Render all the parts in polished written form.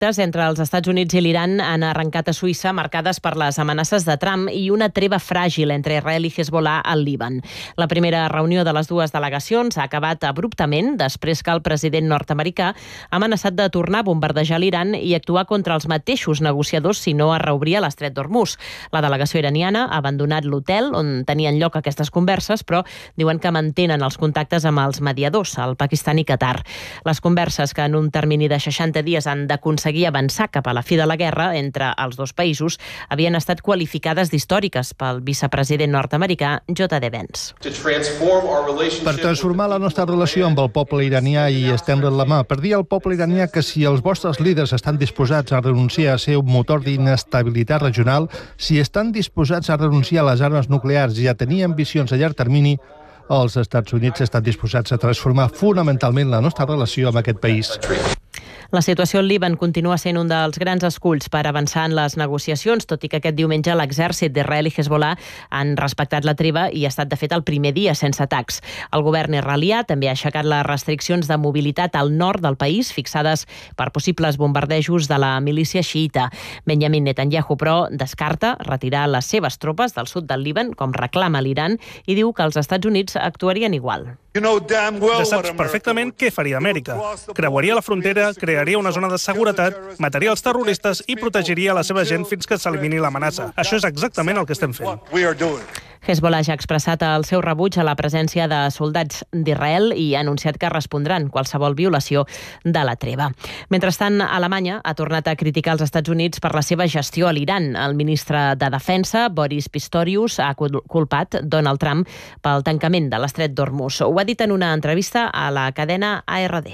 contactes entre els Estats Units i l'Iran han arrencat a Suïssa, marcades per les amenaces de Trump i una treva fràgil entre Israel i Hezbollah al Líban. La primera reunió de les dues delegacions ha acabat abruptament després que el president nord-americà ha amenaçat de tornar a bombardejar l'Iran i actuar contra els mateixos negociadors si no es reobria l'estret d'Hormuz. La delegació iraniana ha abandonat l'hotel on tenien lloc aquestes converses, però diuen que mantenen els contactes amb els mediadors, el Pakistan i Qatar. Les converses, que en un termini de 60 dies han d'aconseguir avançar cap a la fi de la guerra entre els dos països, havien estat qualificades d'històriques pel vicepresident nord-americà J.D. Vance. Per transformar la nostra relació amb el poble iranià i estendre'n la mà, per dir al poble iranià que si els vostres líders estan disposats a renunciar a ser un motor d'inestabilitat regional, si estan disposats a renunciar a les armes nuclears i a tenir ambicions a llarg termini, els Estats Units estan disposats a transformar fonamentalment la nostra relació amb aquest país. La situació al Líban continua sent un dels grans esculls per avançar en les negociacions, tot i que aquest diumenge l'exèrcit d'Israel i Hezbollah han respectat la treva i ha estat, de fet, el primer dia sense atacs. El govern israelià també ha aixecat les restriccions de mobilitat al nord del país, fixades per possibles bombardejos de la milícia xiïta. Benjamin Netanyahu, però, descarta retirar les seves tropes del sud del Líban, com reclama l'Iran, i diu que els Estats Units actuarien igual. Ja saps perfectament què faria Amèrica. Creuaria la frontera, crearia una zona de seguretat, mataria els terroristes i protegiria la seva gent fins que s'elimini l'amenaça. Això és exactament el que estem fent. Hezbollah ja ha expressat el seu rebuig a la presència de soldats d'Israel i ha anunciat que respondran qualsevol violació de la treva. Mentrestant, Alemanya ha tornat a criticar els Estats Units per la seva gestió a l'Iran. El ministre de Defensa, Boris Pistorius, ha culpat Donald Trump pel tancament de l'estret d'Hormuz. Ho ha dit en una entrevista a la cadena ARD.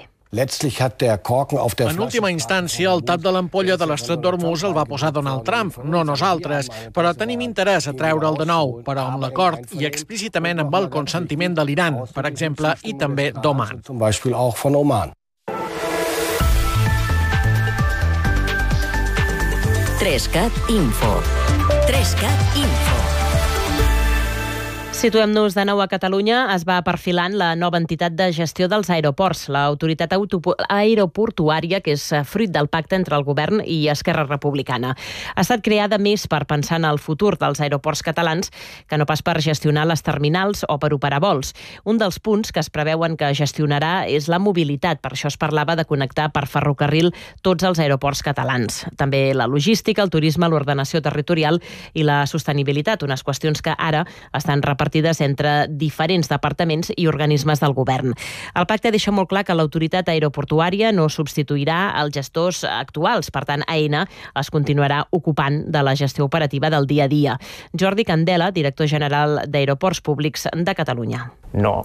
En última instància, el tap de l'ampolla de l'estret d'Hormuz el va posar Donald Trump, no nosaltres, però tenim interès a treure'l de nou, però amb l'acord i explícitament amb el consentiment de l'Iran, per exemple, i també d'Oman. Trescat Info. Trescat Info. Situem-nos de nou a Catalunya. Es va perfilant la nova entitat de gestió dels aeroports, l'autoritat aeroportuària, que és fruit del pacte entre el govern i Esquerra Republicana. Ha estat creada més per pensar en el futur dels aeroports catalans que no pas per gestionar les terminals o per operar vols. Un dels punts que es preveuen que gestionarà és la mobilitat. Per això es parlava de connectar per ferrocarril tots els aeroports catalans. També la logística, el turisme, l'ordenació territorial i la sostenibilitat, unes qüestions que ara estan repartides entre diferents departaments i organismes del govern. El pacte deixa molt clar que l'autoritat aeroportuària no substituirà els gestors actuals. Per tant, AENA es continuarà ocupant de la gestió operativa del dia a dia. Jordi Candela, director general d'Aeroports Públics de Catalunya. No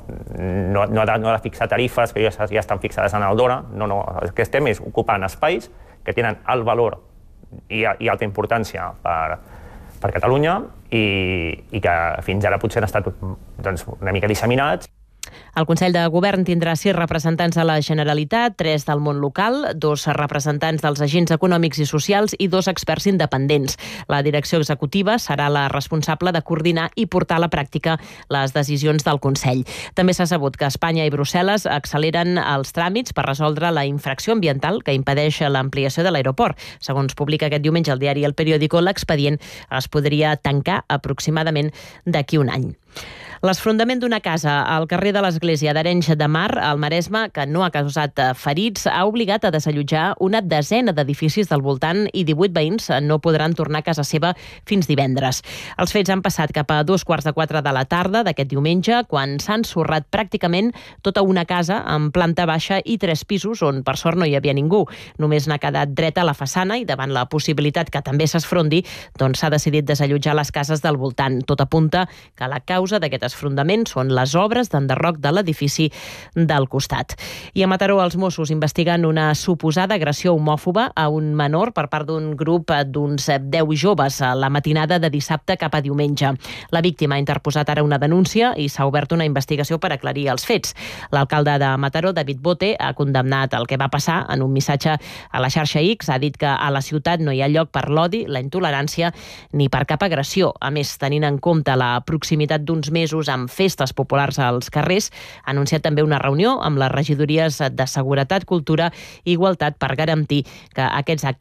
ha de fixar tarifes que ja estan fixades en el DORA. No. El que estem és ocupant espais que tenen alt valor i alta importància per Catalunya i que fins ara potser han estat una mica disseminats. El Consell de Govern tindrà 6 representants de la Generalitat, 3 del món local, 2 representants dels agents econòmics i socials i 2 experts independents. La direcció executiva serà la responsable de coordinar i portar a la pràctica les decisions del Consell. També s'ha sabut que Espanya i Brussel·les acceleren els tràmits per resoldre la infracció ambiental que impedeix l'ampliació de l'aeroport. Segons publica aquest diumenge el diari El Periódico, l'expedient es podria tancar aproximadament d'aquí un any. L'esfondament d'una casa al carrer de l'Església d'Arenys de Mar, al Maresme, que no ha causat ferits, ha obligat a desallotjar una desena d'edificis del voltant i 18 veïns no podran tornar a casa seva fins divendres. Els fets han passat cap a 3:45 de la tarda d'aquest diumenge, quan s'ha ensorrat pràcticament tota una casa amb planta baixa i 3 pisos, on per sort no hi havia ningú. Només n'ha quedat dreta la façana i davant la possibilitat que també s'esfrondi, s'ha decidit desallotjar les cases del voltant. Tot apunta que la causa d'aquest esfondament són les obres d'enderroc de l'edifici del costat. I a Mataró, els Mossos investiguen una suposada agressió homòfoba a un menor per part d'un grup d'uns 10 joves a la matinada de dissabte cap a diumenge. La víctima ha interposat ara una denúncia i s'ha obert una investigació per aclarir els fets. L'alcalde de Mataró, David Bote, ha condemnat el que va passar en un missatge a la xarxa X. Ha dit que a la ciutat no hi ha lloc per l'odi, la intolerància ni per cap agressió. A més, tenint en compte la proximitat d'uns mesos compromesos amb festes populars als carrers. Ha anunciat també una reunió amb les regidories de Seguretat, Cultura i Igualtat per garantir que aquests actes